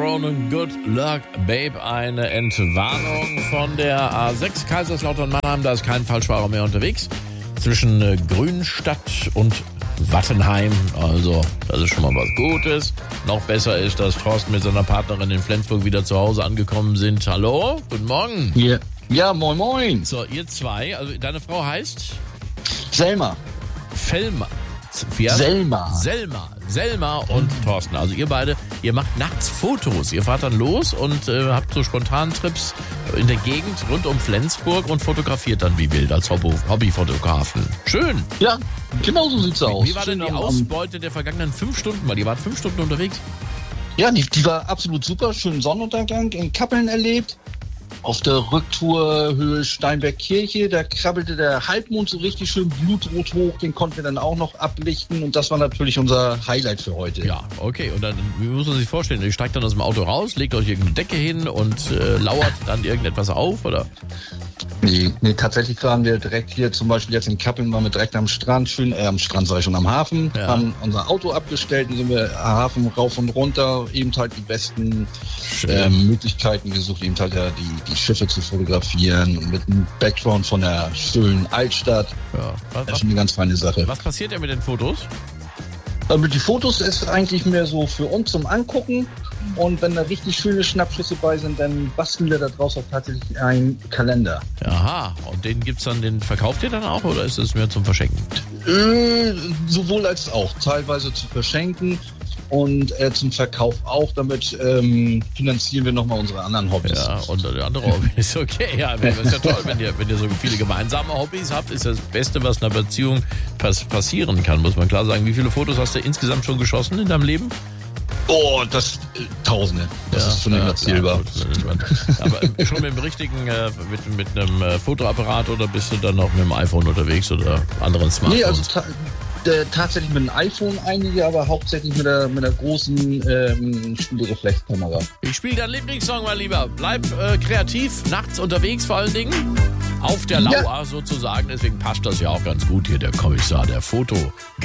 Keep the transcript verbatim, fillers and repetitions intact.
Cameron und Good Luck Babe. Eine Entwarnung von der A sechs Kaiserslautern-Mannheim. Da ist kein Falschfahrer mehr unterwegs. Zwischen äh, Grünstadt und Wattenheim. Also, das ist schon mal was Gutes. Noch besser ist, dass Thorsten mit seiner Partnerin in Flensburg wieder zu Hause angekommen sind. Hallo, guten Morgen. Ja, ja moin moin. So, ihr zwei. Also, deine Frau heißt? Selma. Felma. Wie heißt- Selma. Selma. Selma und Thorsten. Also ihr beide, ihr macht nachts Fotos. Ihr fahrt dann los und äh, habt so spontan Trips in der Gegend rund um Flensburg und fotografiert dann wie wild als Hobby- Hobbyfotografen. Schön. Ja, genau so sieht's aus. Wie war denn Schön die am- am- Ausbeute der vergangenen fünf Stunden? Weil ihr wart fünf Stunden unterwegs. Ja, die, die war absolut super. Schönen Sonnenuntergang in Kappeln erlebt. Auf der Rücktour Höhe Steinberg-Kirche, da krabbelte der Halbmond so richtig schön blutrot hoch. Den konnten wir dann auch noch ablichten. Und das war natürlich unser Highlight für heute. Ja, okay. Und dann, wie muss man sich vorstellen? Ihr steigt dann aus dem Auto raus, legt euch irgendeine Decke hin und äh, lauert dann irgendetwas auf, oder? Nee, nee, tatsächlich waren wir direkt hier, zum Beispiel jetzt in Kappeln, waren wir direkt am Strand, schön, äh, am Strand sag ich schon, am Hafen, Ja. haben unser Auto abgestellt und sind wir am Hafen rauf und runter, eben halt die besten ähm, Möglichkeiten gesucht, eben halt ja, die, die Schiffe zu fotografieren und mit einem Background von der schönen Altstadt. Ja. Was, Das ist was, schon eine ganz feine Sache. was passiert denn mit den Fotos? Aber die Fotos ist eigentlich mehr so für uns zum Angucken. Und wenn da richtig schöne Schnappschüsse bei sind, dann basteln wir da draus auch tatsächlich einen Kalender. Aha. Und den gibt's dann, den verkauft ihr dann auch oder ist es mehr zum Verschenken? Äh, sowohl als auch. Teilweise zu verschenken und äh, zum Verkauf auch. Damit ähm, finanzieren wir nochmal unsere anderen Hobbys. Ja, und der andere Hobby ist okay. Ja, das ist ja toll, wenn ihr, wenn ihr so viele gemeinsame Hobbys habt, ist das Beste, was in einer Beziehung pass passieren kann, muss man klar sagen. Wie viele Fotos hast du insgesamt schon geschossen in deinem Leben? Oh, das äh, Tausende. Das Ja, ist schon nicht mehr zählbar. Ja, gut. Aber schon mit dem richtigen, äh, mit, mit einem äh, Fotoapparat oder bist du dann noch mit dem iPhone unterwegs oder anderen Smartphones? Nee, also ta äh, tatsächlich mit dem iPhone einige, aber hauptsächlich mit der, mit der großen ähm, Spiegelreflexkamera. Ich spiele deinen Lieblingssong, mein Lieber. Bleib äh, kreativ, nachts unterwegs vor allen Dingen. Auf der Lauer Ja. sozusagen. Deswegen passt das ja auch ganz gut hier, der Kommissar, der Foto.